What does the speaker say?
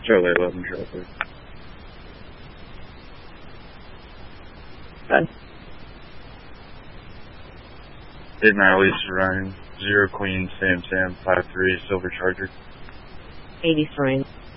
Charlie 11, Charlie. Hi. 8-9 Lisa Ryan, 0 Queen, Sam, 5-3, Silver Charger. 83.